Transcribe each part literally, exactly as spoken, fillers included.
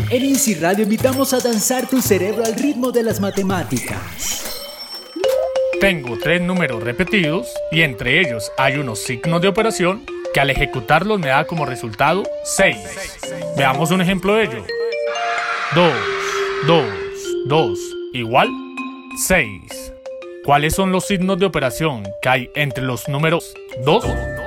En Easy Radio invitamos a danzar tu cerebro al ritmo de las matemáticas. Tengo tres números repetidos y entre ellos hay unos signos de operación que al ejecutarlos me da como resultado seis. Veamos un ejemplo de ello. dos, dos, dos igual seis. ¿Cuáles son los signos de operación que hay entre los números dos?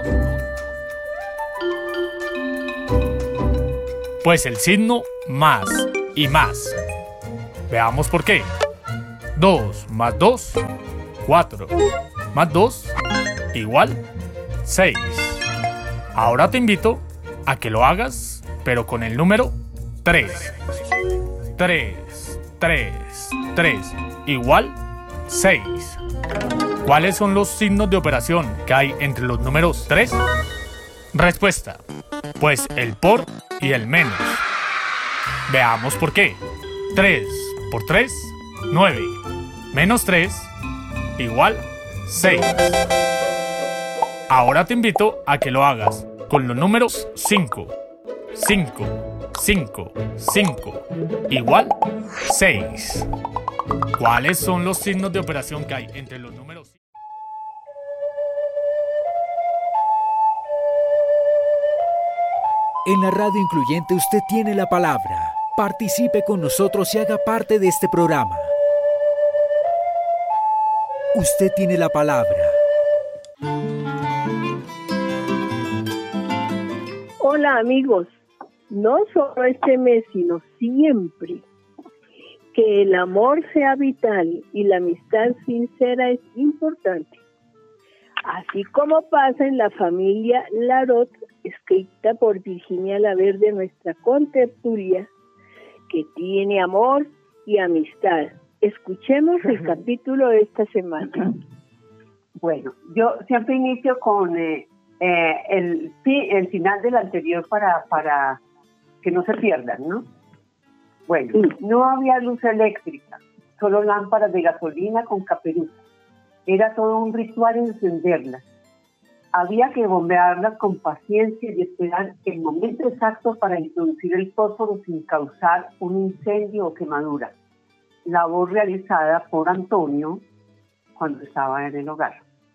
Pues el signo más y más. Veamos por qué. dos más dos, cuatro. Más dos, igual seis. Ahora te invito a que lo hagas, pero con el número tres. tres, tres, tres, igual seis. ¿Cuáles son los signos de operación que hay entre los números tres? Respuesta. Pues el por y el menos. Veamos por qué. tres por tres, nueve. Menos tres, igual seis. Ahora te invito a que lo hagas con los números cinco. cinco, cinco, cinco, igual seis. ¿Cuáles son los signos de operación que hay entre los números? En la radio incluyente usted tiene la palabra. Participe con nosotros y haga parte de este programa. Usted tiene la palabra. Hola amigos, no solo este mes, sino siempre. Que el amor sea vital y la amistad sincera es importante. Así como pasa en la familia Larot, escrita por Virginia Laverde, nuestra contertulia, que tiene amor y amistad. Escuchemos el capítulo de esta semana. Bueno, yo siempre inicio con eh, eh, el, el final del anterior para, para que no se pierdan, ¿no? Bueno, sí. No había luz eléctrica, solo lámparas de gasolina con caperuza. Era todo un ritual encenderlas. Había que bombearlas con paciencia y esperar el momento exacto para introducir el fósforo sin causar un incendio o quemadura. Labor realizada por Antonio cuando estaba en el hogar.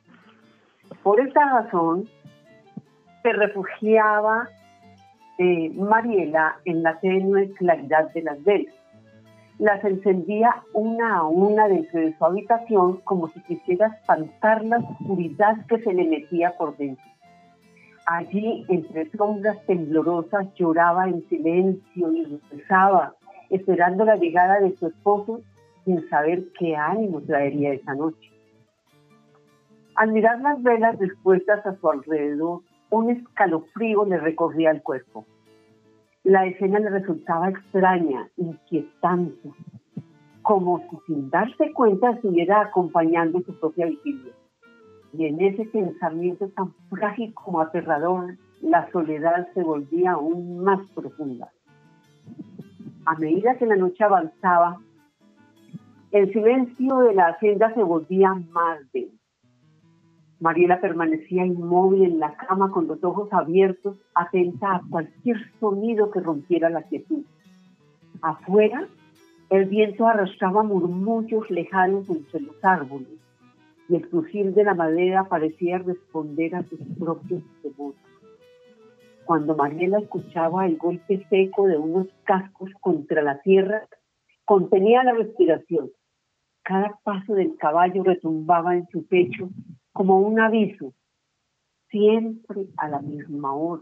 Por esta razón, se refugiaba eh, Mariela en la tenue claridad de las velas. Las encendía una a una dentro de su habitación como si quisiera espantar la oscuridad que se le metía por dentro. Allí, entre sombras temblorosas, lloraba en silencio y rezaba, esperando la llegada de su esposo sin saber qué ánimo traería esa noche. Al mirar las velas dispuestas a su alrededor, un escalofrío le recorría el cuerpo. La escena le resultaba extraña, inquietante, como si sin darse cuenta estuviera acompañando su propia vigilia. Y en ese pensamiento tan frágil como aterrador, la soledad se volvía aún más profunda. A medida que la noche avanzaba, el silencio de la hacienda se volvía más denso. Mariela permanecía inmóvil en la cama con los ojos abiertos, atenta a cualquier sonido que rompiera la quietud. Afuera, el viento arrastraba murmullos lejanos entre los árboles y el crujir de la madera parecía responder a sus propios temores. Cuando Mariela escuchaba el golpe seco de unos cascos contra la tierra, contenía la respiración. Cada paso del caballo retumbaba en su pecho como un aviso, siempre a la misma hora.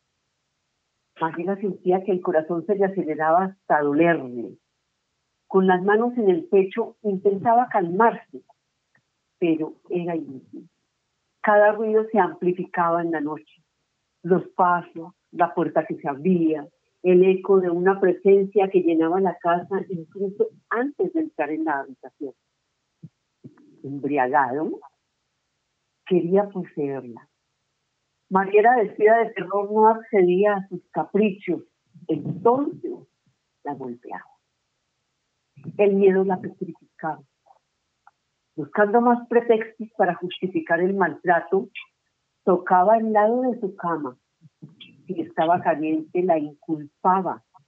Mariela sentía que el corazón se le aceleraba hasta dolerle. Con las manos en el pecho intentaba calmarse, pero era inútil. Cada ruido se amplificaba en la noche. Los pasos, la puerta que se abría, el eco de una presencia que llenaba la casa incluso antes de entrar en la habitación. Embriagado, quería poseerla. Mariela, vestida de terror, no accedía a sus caprichos. Entonces la golpeaba. El miedo la petrificaba. Buscando más pretextos para justificar el maltrato, tocaba al lado de su cama. Si estaba caliente, la inculpaba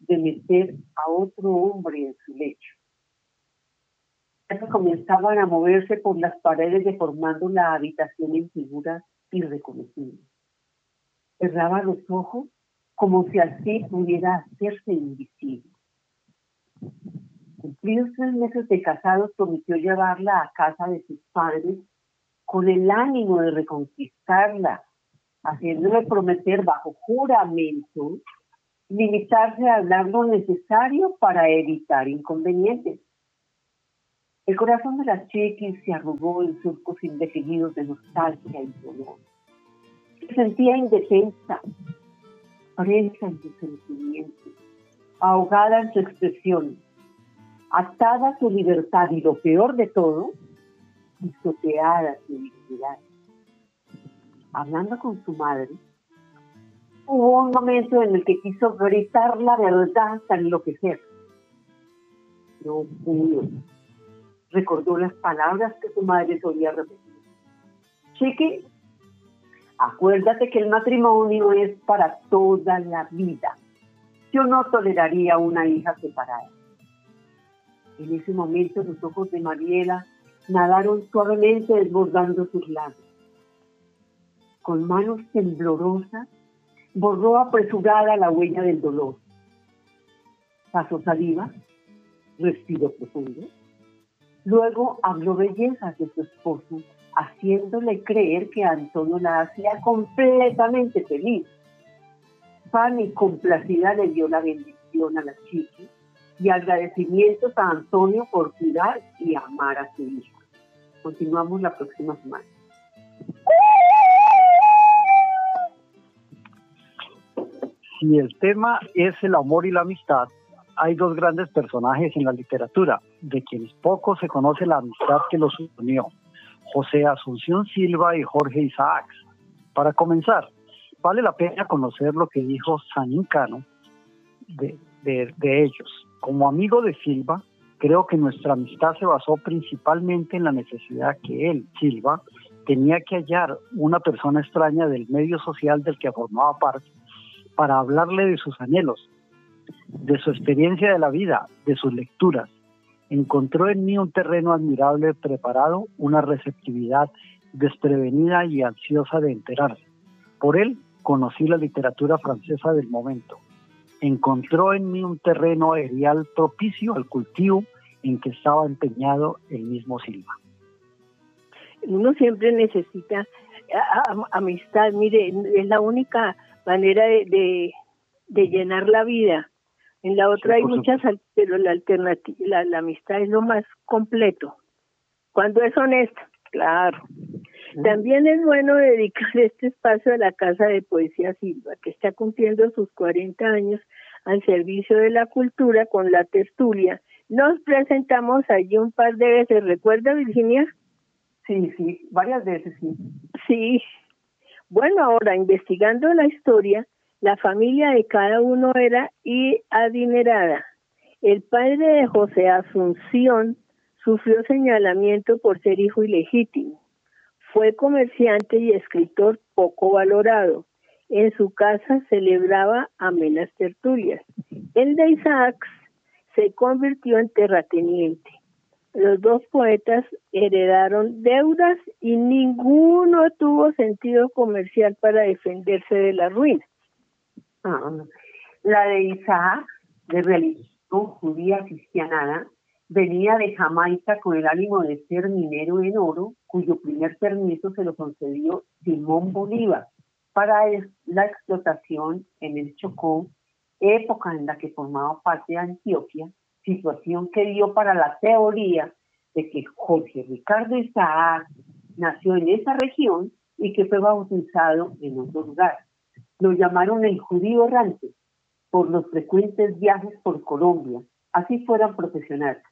de meter a otro hombre en su lecho. Ellos comenzaban a moverse por las paredes deformando la habitación en figuras irreconocibles. Cerraba los ojos como si así pudiera hacerse invisible. Cumplidos tres meses de casados, prometió llevarla a casa de sus padres con el ánimo de reconquistarla, haciéndole prometer bajo juramento limitarse a hablar lo necesario para evitar inconvenientes. El corazón de la chiquis se arrugó en surcos indefinidos de nostalgia y dolor. Se sentía indefensa, presa en sus sentimientos, ahogada en su expresión, atada a su libertad y, lo peor de todo, pisoteada su dignidad. Hablando con su madre, hubo un momento en el que quiso gritar la verdad hasta enloquecer. No pudo. Recordó las palabras que su madre solía repetir. Chiqui, acuérdate que el matrimonio es para toda la vida. Yo no toleraría una hija separada. En ese momento los ojos de Mariela nadaron suavemente desbordando sus labios. Con manos temblorosas, borró apresurada la huella del dolor. Pasó saliva, respiró profundo. Luego habló bellezas de su esposo, haciéndole creer que Antonio la hacía completamente feliz. Fanny, complacida, le dio la bendición a la chiqui y agradecimientos a Antonio por cuidar y amar a su hija. Continuamos la próxima semana. Si el tema es el amor y la amistad, hay dos grandes personajes en la literatura, de quienes poco se conoce la amistad que los unió, José Asunción Silva y Jorge Isaacs. Para comenzar, vale la pena conocer lo que dijo Sanín Cano de, de, de ellos. Como amigo de Silva, creo que nuestra amistad se basó principalmente en la necesidad que él, Silva, tenía que hallar una persona extraña del medio social del que formaba parte para hablarle de sus anhelos, de su experiencia de la vida, de sus lecturas. Encontró en mí un terreno admirable preparado, una receptividad desprevenida y ansiosa de enterarse. Por él conocí la literatura francesa del momento. Encontró en mí un terreno aerial propicio al cultivo en que estaba empeñado el mismo Silva. Uno siempre necesita a, a, amistad, mire, es la única manera de, de, de llenar la vida. En la otra sí, hay muchas, pero la alternativa, la, la amistad es lo más completo. Cuando es honesta, claro. Sí. También es bueno dedicar este espacio a la Casa de Poesía Silva, que está cumpliendo sus cuarenta años al servicio de la cultura con la tertulia. Nos presentamos allí un par de veces, ¿recuerda, Virginia? Sí, sí, varias veces, sí. Sí. Bueno, ahora, investigando la historia, la familia de cada uno era y adinerada. El padre de José Asunción sufrió señalamiento por ser hijo ilegítimo. Fue comerciante y escritor poco valorado. En su casa celebraba amenas tertulias. El de Isaacs se convirtió en terrateniente. Los dos poetas heredaron deudas y ninguno tuvo sentido comercial para defenderse de la ruina. Ah, la de Isaac, de religión judía cristianada, venía de Jamaica con el ánimo de ser minero en oro, cuyo primer permiso se lo concedió Simón Bolívar para la explotación en el Chocó, época en la que formaba parte de Antioquia, situación que dio para la teoría de que Jorge Ricardo Isaac nació en esa región y que fue bautizado en otro lugar. Lo llamaron el judío errante por los frecuentes viajes por Colombia, así fueran profesionales.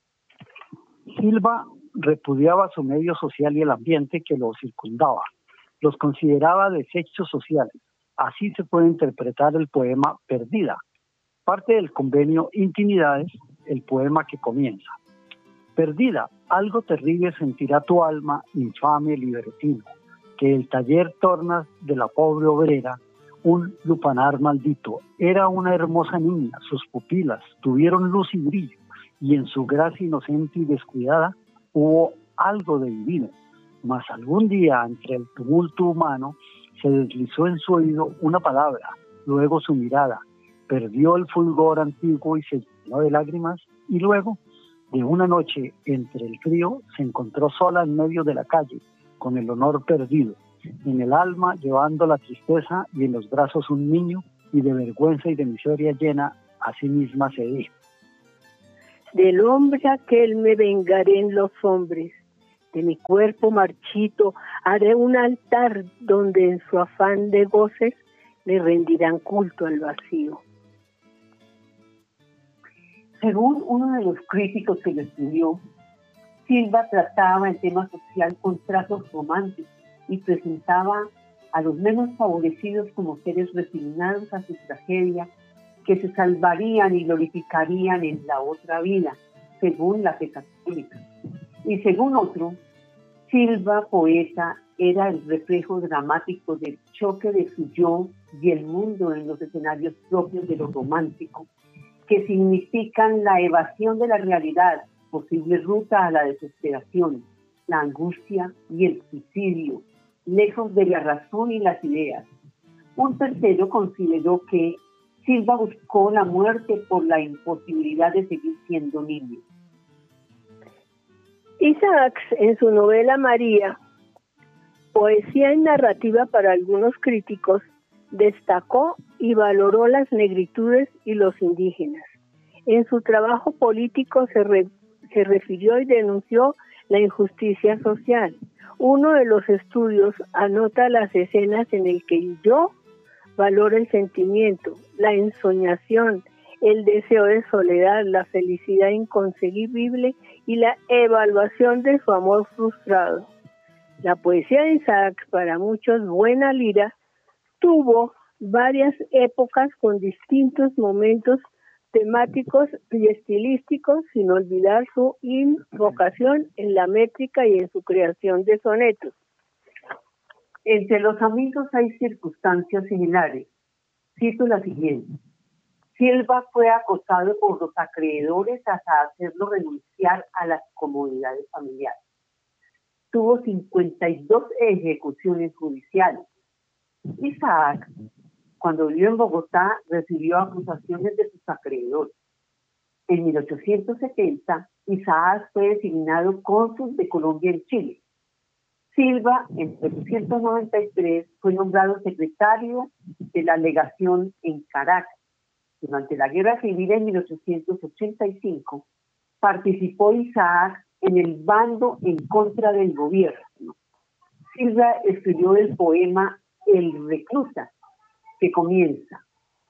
Silva repudiaba su medio social y el ambiente que lo circundaba. Los consideraba desechos sociales. Así se puede interpretar el poema Perdida, parte del convenio Intimidades, el poema que comienza. Perdida, algo terrible sentirá tu alma, infame libertino, que el taller tornas de la pobre obrera, un lupanar maldito. Era una hermosa niña, sus pupilas tuvieron luz y brillo, y en su gracia inocente y descuidada hubo algo de divino. Mas algún día, entre el tumulto humano, se deslizó en su oído una palabra, luego su mirada, perdió el fulgor antiguo y se llenó de lágrimas, y luego, de una noche, entre el frío, se encontró sola en medio de la calle, con el honor perdido, en el alma llevando la tristeza y en los brazos un niño, y de vergüenza y de miseria llena, a sí misma se dijo: del hombre aquel me vengaré en los hombres, de mi cuerpo marchito haré un altar donde en su afán de goces le rendirán culto al vacío. Según uno de los críticos que lo estudió, Silva trataba el tema social con trazos románticos y presentaba a los menos favorecidos como seres resignados a su tragedia, que se salvarían y glorificarían en la otra vida, según la fe católica. Y según otro, Silva, poeta, era el reflejo dramático del choque de su yo y el mundo en los escenarios propios de lo romántico, que significan la evasión de la realidad, posible ruta a la desesperación, la angustia y el suicidio, lejos de la razón y las ideas. Un tercero consideró que Silva buscó la muerte por la imposibilidad de seguir siendo niño. Isaacs, en su novela María, poesía y narrativa para algunos críticos, destacó y valoró las negritudes y los indígenas. En su trabajo político se, re, se refirió y denunció la injusticia social. Uno de los estudios anota las escenas en el que el yo valora el sentimiento, la ensoñación, el deseo de soledad, la felicidad inconcebible y la evaluación de su amor frustrado. La poesía de Isaac, para muchos buena lira, tuvo varias épocas con distintos momentos temáticos y estilísticos, sin olvidar su invocación en la métrica y en su creación de sonetos. Entre los amigos hay circunstancias similares. Cito la siguiente. Silva fue acosado por los acreedores hasta hacerlo renunciar a las comodidades familiares. Tuvo cincuenta y dos ejecuciones judiciales. Isaac, cuando vivió en Bogotá, recibió acusaciones de sus acreedores. En mil ochocientos setenta, Isaac fue designado cónsul de Colombia en Chile. Silva, en mil ochocientos noventa y tres, fue nombrado secretario de la legación en Caracas. Durante la Guerra Civil en mil ochocientos ochenta y cinco, participó Isaac en el bando en contra del gobierno. Silva escribió el poema El Recluta, que comienza: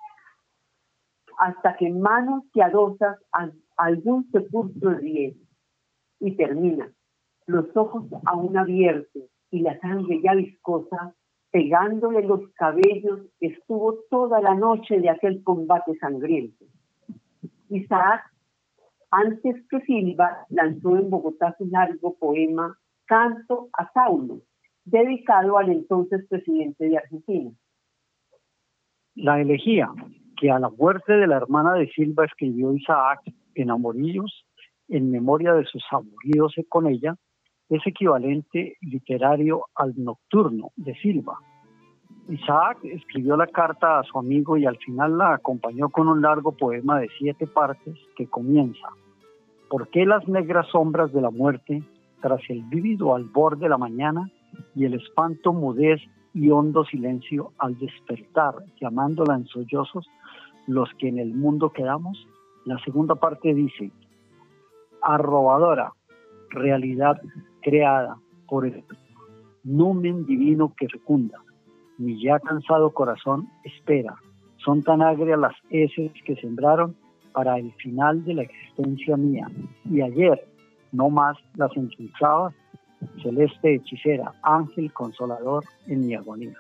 hasta que en manos piadosas algún sepulcro ríe, y termina: los ojos aún abiertos y la sangre ya viscosa, pegándole los cabellos, estuvo toda la noche de aquel combate sangriento. Isaac, antes que Silva, lanzó en Bogotá su largo poema Canto a Saulo, dedicado al entonces presidente de Argentina. La elegía que a la muerte de la hermana de Silva escribió Isaac en Amorillos, en memoria de sus amoríos con ella, es equivalente literario al Nocturno de Silva. Isaac escribió la carta a su amigo y al final la acompañó con un largo poema de siete partes que comienza: ¿por qué las negras sombras de la muerte, tras el vívido albor de la mañana y el espanto mudez y hondo silencio al despertar, llamándola en sollozos, los que en el mundo quedamos? La segunda parte dice: arrobadora, realidad creada por el numen divino que fecunda, mi ya cansado corazón espera, son tan agrias las heces que sembraron para el final de la existencia mía, y ayer no más las endulzaba, celeste hechicera, ángel consolador en mi agonía.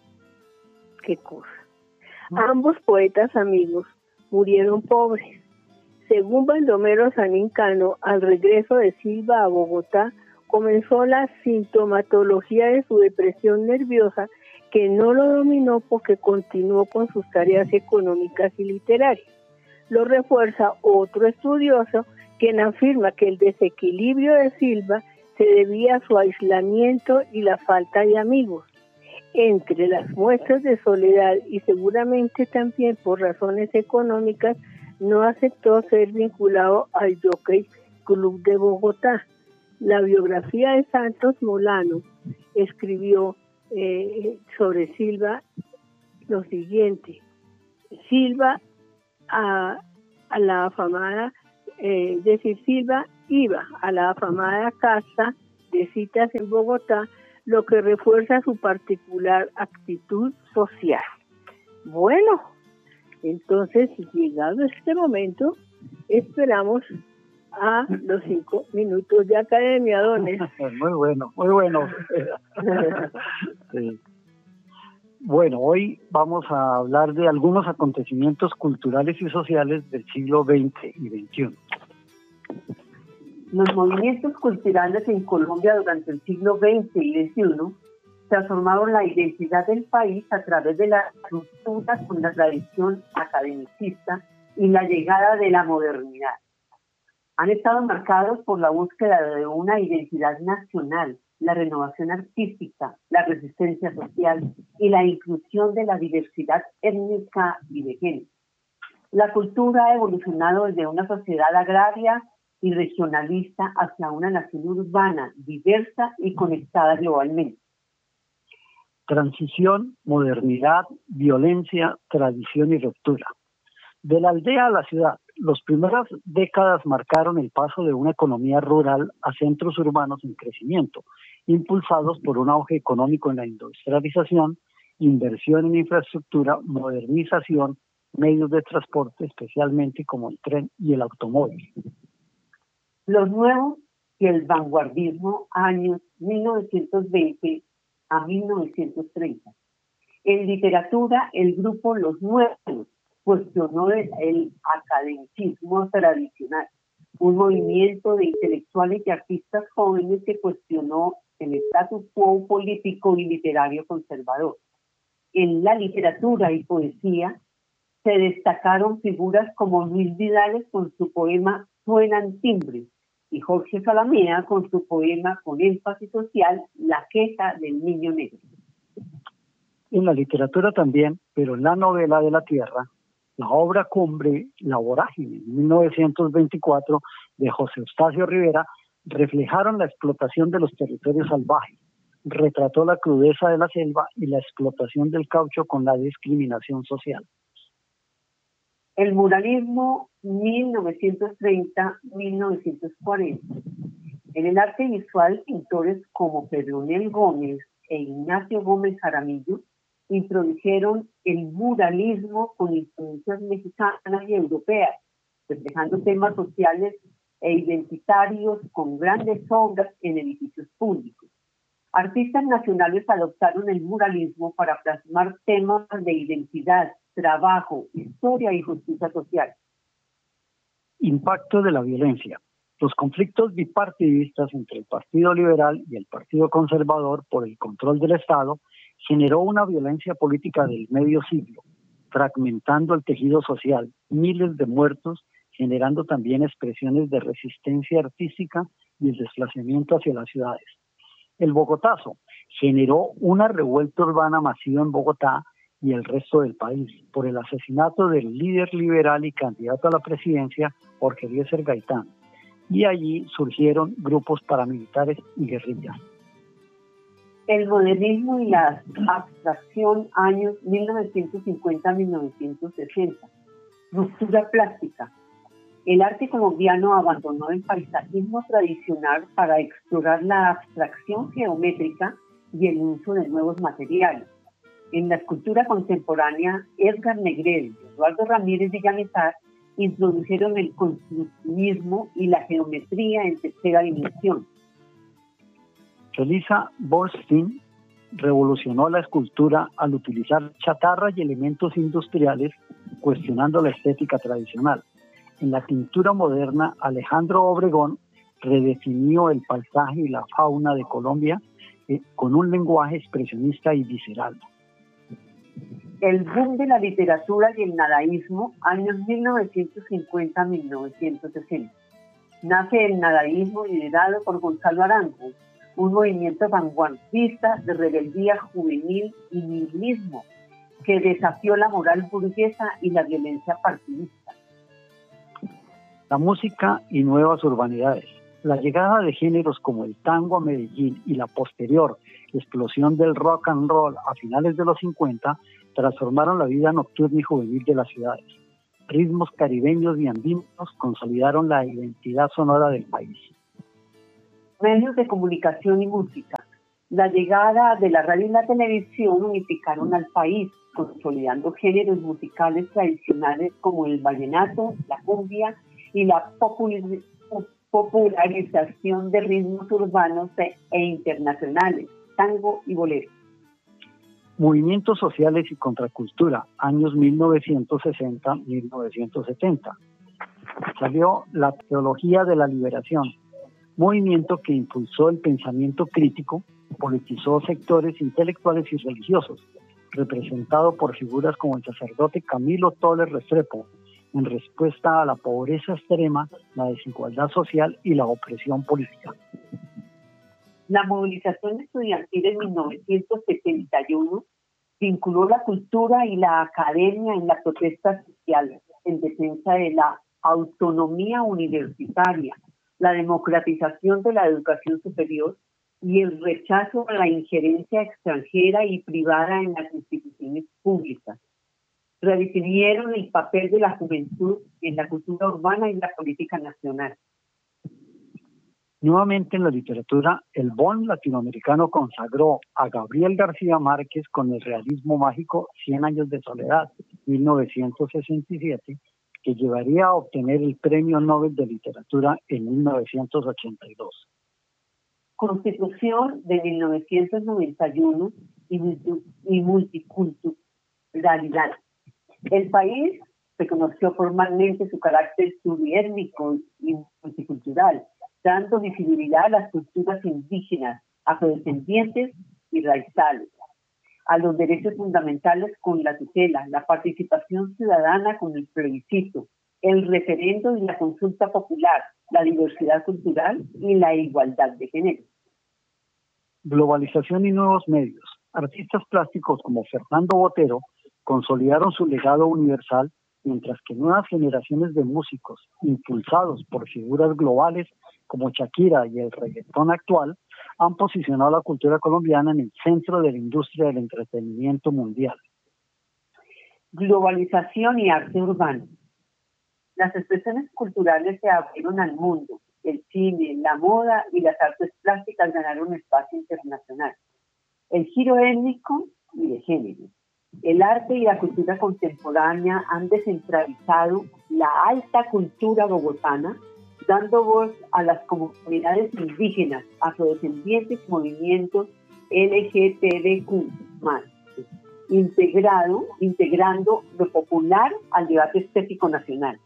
Qué cosa. Ambos poetas amigos murieron pobres. Según Baldomero Sanincano, al regreso de Silva a Bogotá, comenzó la sintomatología de su depresión nerviosa que no lo dominó porque continuó con sus tareas económicas y literarias. Lo refuerza otro estudioso, quien afirma que el desequilibrio de Silva se debía a su aislamiento y la falta de amigos. Entre las muestras de soledad y seguramente también por razones económicas, no aceptó ser vinculado al Jockey Club de Bogotá. La biografía de Santos Molano escribió eh, sobre Silva lo siguiente. Silva a, a la afamada, eh, es decir, Silva iba a la afamada casa de citas en Bogotá, lo que refuerza su particular actitud social. Bueno, entonces, llegado este momento, esperamos a los cinco minutos de academia, dones. Muy bueno, muy bueno. Sí. Bueno, hoy vamos a hablar de algunos acontecimientos culturales y sociales del siglo veinte y veintiuno. Los movimientos culturales en Colombia durante el siglo veinte y veintiuno transformaron la identidad del país a través de la ruptura con la tradición academicista y la llegada de la modernidad. Han estado marcados por la búsqueda de una identidad nacional, la renovación artística, la resistencia social y la inclusión de la diversidad étnica y de género. La cultura ha evolucionado desde una sociedad agraria y regionalista hacia una nación urbana, diversa y conectada globalmente. Transición, modernidad, violencia, tradición y ruptura. De la aldea a la ciudad, las primeras décadas marcaron el paso de una economía rural a centros urbanos en crecimiento, impulsados por un auge económico en la industrialización, inversión en infraestructura, modernización, medios de transporte, especialmente como el tren y el automóvil. Los nuevos y el vanguardismo, años mil novecientos veinte a mil novecientos treinta. En literatura, el grupo Los Nuevos cuestionó el, el academicismo tradicional, un movimiento de intelectuales y artistas jóvenes que cuestionó el status quo político y literario conservador. En la literatura y poesía se destacaron figuras como Luis Vidales con su poema Suenan timbres y Jorge Salamea con su poema con énfasis social La queja del niño negro. En la literatura también, pero en la novela de la tierra, la obra cumbre La vorágine, en mil novecientos veinticuatro, de José Eustacio Rivera, reflejaron la explotación de los territorios salvajes, retrató la crudeza de la selva y la explotación del caucho con la discriminación social. El muralismo mil novecientos treinta a mil novecientos cuarenta. En el arte visual, pintores como Pedronel Gómez e Ignacio Gómez Jaramillo introdujeron el muralismo con influencias mexicanas y europeas, reflejando temas sociales e identitarios con grandes obras en edificios públicos. Artistas nacionales adoptaron el muralismo para plasmar temas de identidad, trabajo, historia y justicia social. Impacto de la violencia. Los conflictos bipartidistas entre el Partido Liberal y el Partido Conservador por el control del Estado generó una violencia política del medio siglo, fragmentando el tejido social, miles de muertos, generando también expresiones de resistencia artística y el desplazamiento hacia las ciudades. El Bogotazo generó una revuelta urbana masiva en Bogotá y el resto del país por el asesinato del líder liberal y candidato a la presidencia, Jorge Eliezer Gaitán, y allí surgieron grupos paramilitares y guerrillas. El modernismo y la abstracción, años mil novecientos cincuenta a mil novecientos sesenta. Ruptura plástica. El arte colombiano abandonó el paisajismo tradicional para explorar la abstracción geométrica y el uso de nuevos materiales. En la escultura contemporánea, Edgar Negrell y Eduardo Ramírez Villamizar introdujeron el constructivismo y la geometría en tercera dimensión. Elisa Borstein revolucionó la escultura al utilizar chatarra y elementos industriales, cuestionando la estética tradicional. En la pintura moderna, Alejandro Obregón redefinió el paisaje y la fauna de Colombia eh, con un lenguaje expresionista y visceral. El boom de la literatura y el nadaísmo, años mil novecientos cincuenta a mil novecientos sesenta. Nace el nadaísmo liderado por Gonzalo Arango, un movimiento vanguardista de rebeldía juvenil y nihilismo que desafió la moral burguesa y la violencia partidista. La música y nuevas urbanidades. La llegada de géneros como el tango a Medellín y la posterior explosión del rock and roll a finales de los cincuenta transformaron la vida nocturna y juvenil de las ciudades. Ritmos caribeños y andinos consolidaron la identidad sonora del país. Medios de comunicación y música. La llegada de la radio y la televisión unificaron al país, consolidando géneros musicales tradicionales como el vallenato, la cumbia y la popularización popularización de ritmos urbanos e, e internacionales, tango y bolero. Movimientos sociales y contracultura, años mil novecientos sesenta a mil novecientos setenta. Salió la teología de la liberación, movimiento que impulsó el pensamiento crítico, politizó sectores intelectuales y religiosos, representado por figuras como el sacerdote Camilo Toller Restrepo, en respuesta a la pobreza extrema, la desigualdad social y la opresión política. La movilización estudiantil en mil novecientos setenta y uno vinculó la cultura y la academia en la protesta social en defensa de la autonomía universitaria, la democratización de la educación superior y el rechazo a la injerencia extranjera y privada en las instituciones públicas. Redefinieron el papel de la juventud en la cultura urbana y la política nacional. Nuevamente en la literatura, el Bonn latinoamericano consagró a Gabriel García Márquez con el realismo mágico Cien años de soledad, mil novecientos sesenta y siete, que llevaría a obtener el Premio Nobel de Literatura en mil novecientos ochenta y dos. Constitución de mil novecientos noventa y uno y, y multiculturalidad. El país reconoció formalmente su carácter pluriétnico y multicultural, dando visibilidad a las culturas indígenas, afrodescendientes y raizales, a los derechos fundamentales con la tutela, la participación ciudadana con el plebiscito, el referendo y la consulta popular, la diversidad cultural y la igualdad de género. Globalización y nuevos medios. Artistas plásticos como Fernando Botero consolidaron su legado universal, mientras que nuevas generaciones de músicos, impulsados por figuras globales como Shakira y el reggaetón actual, han posicionado a la cultura colombiana en el centro de la industria del entretenimiento mundial. Globalización y arte urbano. Las expresiones culturales se abrieron al mundo. El cine, la moda y las artes plásticas ganaron espacio internacional. El giro étnico y de género. El arte y la cultura contemporánea han descentralizado la alta cultura bogotana, dando voz a las comunidades indígenas, afrodescendientes y movimientos L G B T Q más, integrado, integrando lo popular al debate estético nacional.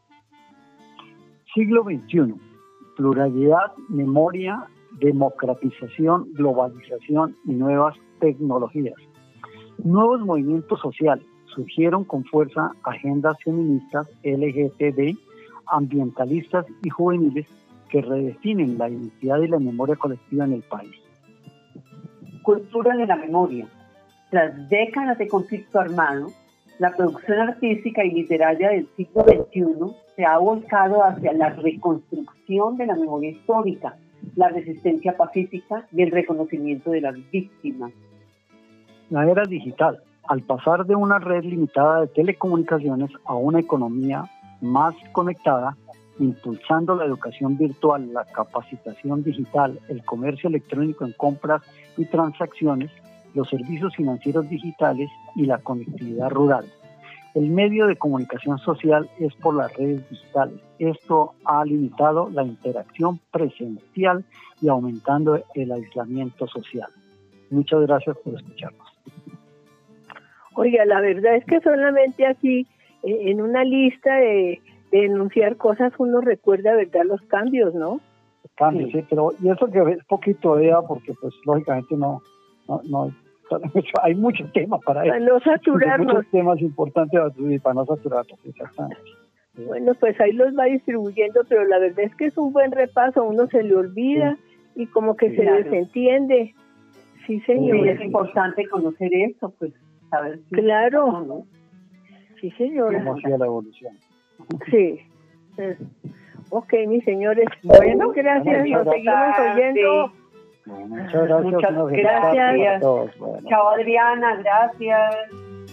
Siglo veintiuno. Pluralidad, memoria, democratización, globalización y nuevas tecnologías. Nuevos movimientos sociales surgieron con fuerza agendas feministas, L G B T, ambientalistas y juveniles que redefinen la identidad y la memoria colectiva en el país. Cultura de la memoria. Tras décadas de conflicto armado, la producción artística y literaria del siglo veintiuno se ha volcado hacia la reconstrucción de la memoria histórica, la resistencia pacífica y el reconocimiento de las víctimas. La era digital, al pasar de una red limitada de telecomunicaciones a una economía más conectada, impulsando la educación virtual, la capacitación digital, el comercio electrónico en compras y transacciones, los servicios financieros digitales y la conectividad rural. El medio de comunicación social es por las redes digitales. Esto ha limitado la interacción presencial y aumentando el aislamiento social. Muchas gracias por escucharnos. Oiga, la verdad es que solamente aquí, eh, en una lista de, de enunciar cosas, uno recuerda, ¿verdad?, los cambios, ¿no? Cambios, sí, sí, pero y eso que es poquito, ¿verdad? Porque pues lógicamente no, no, no Hay muchos temas para eso. Para no saturarnos. Muchos temas importantes para no saturarnos, exactamente. Bueno, pues ahí los va distribuyendo, pero la verdad es que es un buen repaso, a uno se le olvida sí. y como que sí, se claro. desentiende. Sí, señor. Sí, es importante conocer eso, pues, saber. Si claro. No, ¿no? Sí, señora. ¿Cómo hacía la evolución? Sí. Ok, mis señores. Bueno, gracias. Bueno, nos seguimos oyendo. Bueno, muchas gracias. Muchas gracias. A todos. Bueno. Chao, Adriana. Gracias.